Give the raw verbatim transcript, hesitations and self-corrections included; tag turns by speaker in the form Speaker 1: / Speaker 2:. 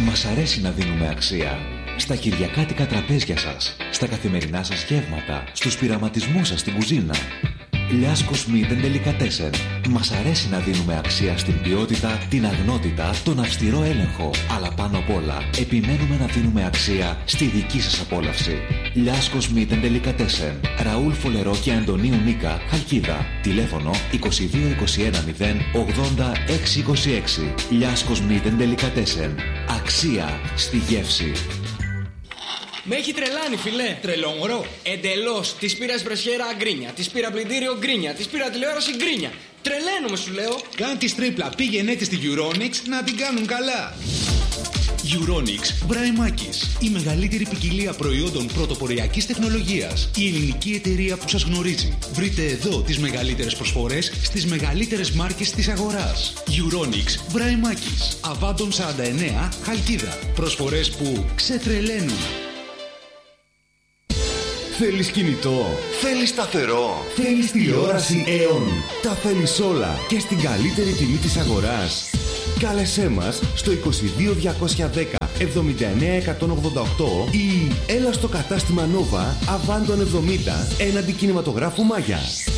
Speaker 1: Μας αρέσει να δίνουμε αξία. Στα κυριακάτικα τραπέζια σας, στα καθημερινά σας γεύματα, στους πειραματισμούς σας στην κουζίνα. Λιάσκος Meat and Delicatessen. Μας αρέσει να δίνουμε αξία στην ποιότητα, την αγνότητα, τον αυστηρό έλεγχο. Αλλά πάνω απ' όλα, επιμένουμε να δίνουμε αξία στη δική σας απόλαυση. Λιάσκος Meat and Delicatessen. Ραούλ Φολερό και Αντωνίου Νίκα, Χαλκίδα. Τηλέφωνο είκοσι δύο είκοσι ένα μηδέν ογδόντα έξι είκοσι έξι. Λιάσκος Meat and Delicatessen. Αξία στη γεύση.
Speaker 2: Με έχει τρελάνει, φιλέ.
Speaker 3: Τρελόμορο.
Speaker 2: Εντελώς. Της πήρα εσπρεσιέρα γκρίνια. Της πήρα πλυντήριο γκρίνια. Της πήρα τηλεόραση γκρίνια. Τρελαίνουμε, σου λέω.
Speaker 3: Κάν τη τρίπλα. Πήγαινε τη στη Euronics να την κάνουν καλά.
Speaker 4: Euronics Βραϊμάκης. Η μεγαλύτερη ποικιλία προϊόντων πρωτοποριακής τεχνολογίας. Η ελληνική εταιρεία που σας γνωρίζει. Βρείτε εδώ τις μεγαλύτερες προσφορές στις μεγαλύτερες μάρκες της αγοράς. Euronics Βραϊμάκης. Αβάντων σαράντα εννέα, Χαλκίδα. Προσφορές που ξετρελαίνουν.
Speaker 5: Θέλεις κινητό, θέλεις σταθερό, θέλεις τηλεόραση Aeon. Τα θέλεις όλα και στην καλύτερη τιμή της αγοράς. Κάλεσέ μας στο είκοσι δύο διακόσια δέκα εβδομήντα εννέα εκατόν ογδόντα οκτώ ή έλα στο κατάστημα Nova Αβάντων εβδομήντα έναντι κινηματογράφου Μάγια.